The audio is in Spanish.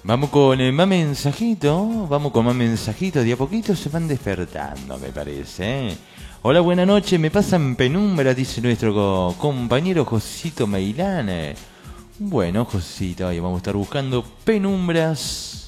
Vamos con más mensajitos, vamos con más mensajitos, de a poquito se van despertando, me parece, ¿eh? Hola, buena noche, me pasan penumbra, dice nuestro compañero Josito Meilán. Bueno, Josito, ahí vamos a estar buscando penumbras.